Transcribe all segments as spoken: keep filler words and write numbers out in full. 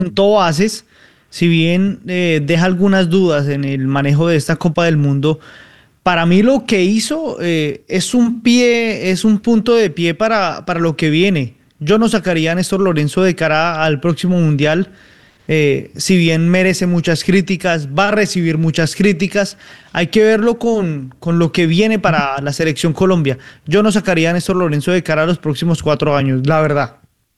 sentó bases, si bien eh, deja algunas dudas en el manejo de esta Copa del Mundo, para mí lo que hizo eh, es un pie, es un punto de pie para, para lo que viene. Yo no sacaría a Néstor Lorenzo de cara al próximo Mundial, eh, si bien merece muchas críticas, va a recibir muchas críticas, hay que verlo con, con lo que viene para la selección Colombia. Yo no sacaría a Néstor Lorenzo de cara a los próximos cuatro años, la verdad.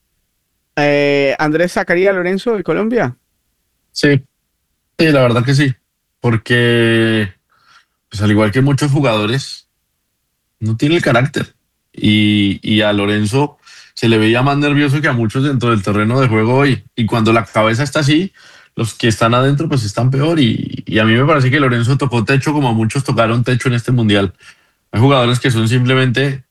Eh, Andrés sacaría Lorenzo de Colombia. Sí, sí, la verdad que sí, porque pues al igual que muchos jugadores, no tiene el carácter. Y, y a Lorenzo se le veía más nervioso que a muchos dentro del terreno de juego hoy. Y cuando la cabeza está así, los que están adentro pues están peor. Y, y a mí me parece que Lorenzo tocó techo como muchos tocaron techo en este mundial. Hay jugadores que son simplemente,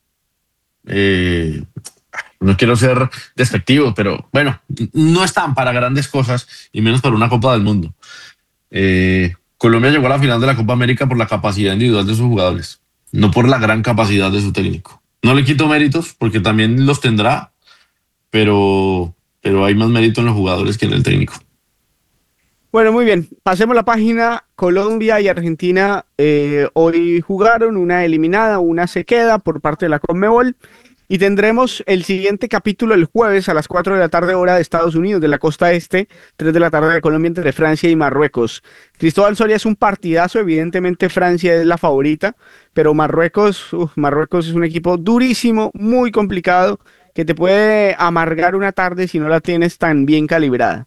eh, no quiero ser despectivo, pero bueno, no están para grandes cosas y menos para una Copa del Mundo. Eh, Colombia llegó a la final de la Copa América por la capacidad individual de sus jugadores, no por la gran capacidad de su técnico. No le quito méritos porque también los tendrá, pero, pero hay más mérito en los jugadores que en el técnico. Bueno, muy bien. Pasemos la página. Colombia y Argentina eh, hoy jugaron, una eliminada, una se queda por parte de la Conmebol. Y tendremos el siguiente capítulo el jueves a las cuatro de la tarde, hora de Estados Unidos, de la costa este, tres de la tarde de Colombia, entre Francia y Marruecos. Cristóbal Soria, es un partidazo, evidentemente Francia es la favorita, pero Marruecos, uf, Marruecos es un equipo durísimo, muy complicado, que te puede amargar una tarde si no la tienes tan bien calibrada.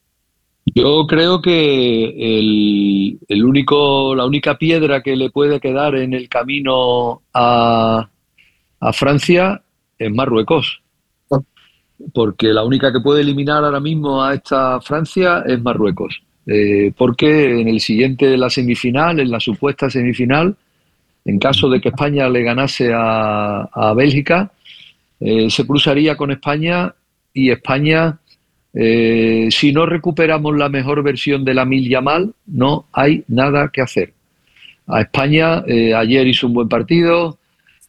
Yo creo que el, el único, la única piedra que le puede quedar en el camino a, a Francia es Marruecos, porque la única que puede eliminar ahora mismo a esta Francia es Marruecos. Eh, porque en el siguiente, la semifinal, en la supuesta semifinal, en caso de que España le ganase a, a Bélgica, eh, se cruzaría con España y España, eh, si no recuperamos la mejor versión de Lamine Yamal, no hay nada que hacer. A España eh, ayer hizo un buen partido,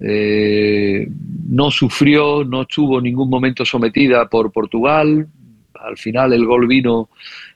eh, no sufrió, no estuvo en ningún momento sometida por Portugal. Al final el gol vino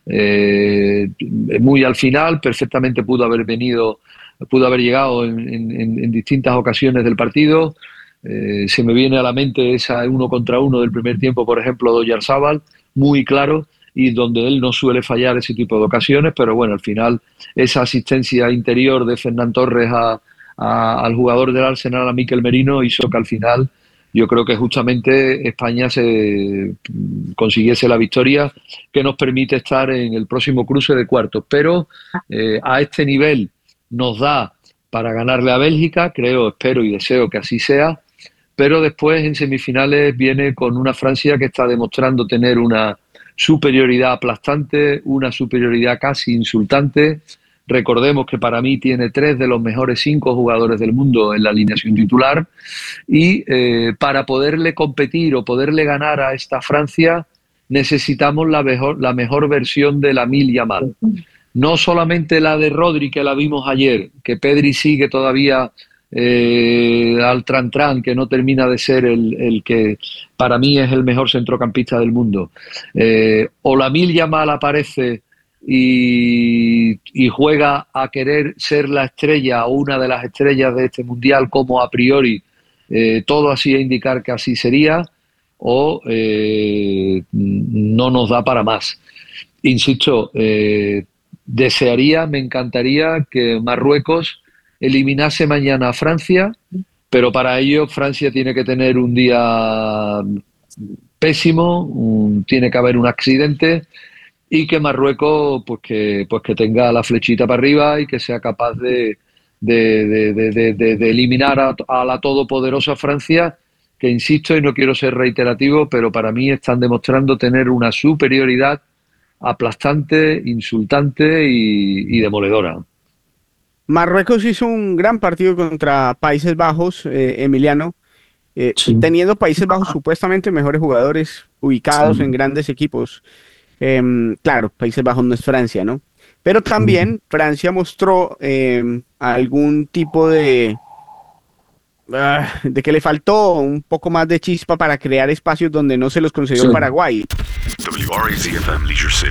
eh, muy al final, perfectamente pudo haber venido, pudo haber llegado en, en, en distintas ocasiones del partido. Eh, se me viene a la mente esa uno contra uno del primer tiempo, por ejemplo, de Oyarzábal, muy claro, y donde él no suele fallar ese tipo de ocasiones, pero bueno, al final esa asistencia interior de Fernán Torres a, a, al jugador del Arsenal, a Mikel Merino, hizo que al final yo creo que justamente España se consiguiese la victoria que nos permite estar en el próximo cruce de cuartos. Pero eh, a este nivel nos da para ganarle a Bélgica, creo, espero y deseo que así sea, pero después en semifinales viene con una Francia que está demostrando tener una superioridad aplastante, una superioridad casi insultante. Recordemos que para mí tiene tres de los mejores cinco jugadores del mundo en la alineación titular y eh, para poderle competir o poderle ganar a esta Francia necesitamos la mejor, la mejor versión de Lamine Yamal. No solamente la de Rodri, que la vimos ayer, que Pedri sigue todavía eh, al tran-tran, que no termina de ser el, el que para mí es el mejor centrocampista del mundo. Eh, o Lamine Yamal aparece y, y juega a querer ser la estrella o una de las estrellas de este mundial, como a priori eh, todo así a indicar que así sería, o eh, no nos da para más. Insisto, eh, desearía, me encantaría que Marruecos eliminase mañana a Francia, pero para ello Francia tiene que tener un día pésimo, un, tiene que haber un accidente y que Marruecos pues que, pues que tenga la flechita para arriba y que sea capaz de, de, de, de, de, de eliminar a, a la todopoderosa Francia, que insisto y no quiero ser reiterativo, pero para mí están demostrando tener una superioridad aplastante, insultante y, y demoledora. Marruecos hizo un gran partido contra Países Bajos, eh, Emiliano, eh, Sí, teniendo Países Bajos supuestamente mejores jugadores ubicados en sí. grandes equipos. Em, claro, Países Bajos no es Francia, ¿no? Pero también Francia mostró em, algún tipo de, ah, de que le faltó un poco más de chispa para crear espacios donde no se los concedió Sí. Paraguay. W R A Z F M Leisure City.